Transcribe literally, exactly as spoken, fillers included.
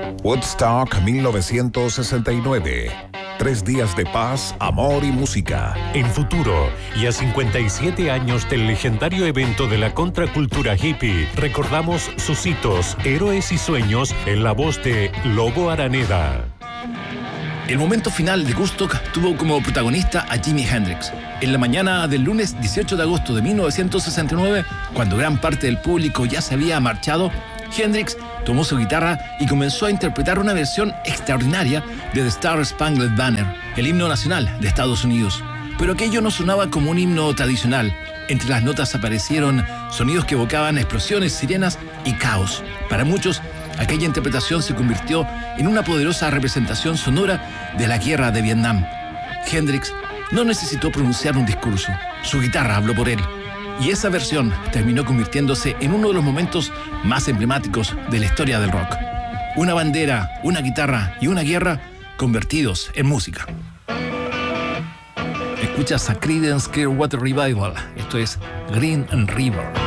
Woodstock mil novecientos sesenta y nueve. Tres días de paz, amor y música. En futuro, y a cincuenta y siete años del legendario evento de la contracultura hippie, recordamos sus hitos, héroes y sueños en la voz de Lobo Araneda. El momento final de Woodstock tuvo como protagonista a Jimi Hendrix. En la mañana del lunes dieciocho de agosto de mil novecientos sesenta y nueve, cuando gran parte del público ya se había marchado, Hendrix tomó su guitarra y comenzó a interpretar una versión extraordinaria de The Star Spangled Banner, el himno nacional de Estados Unidos. Pero aquello no sonaba como un himno tradicional. Entre las notas aparecieron sonidos que evocaban explosiones, sirenas y caos. Para muchos, aquella interpretación se convirtió en una poderosa representación sonora de la guerra de Vietnam. Hendrix no necesitó pronunciar un discurso. Su guitarra habló por él. Y esa versión terminó convirtiéndose en uno de los momentos más emblemáticos de la historia del rock. Una bandera, una guitarra y una guerra convertidos en música. Escuchas a Creedence Clearwater Revival. Esto es Green River.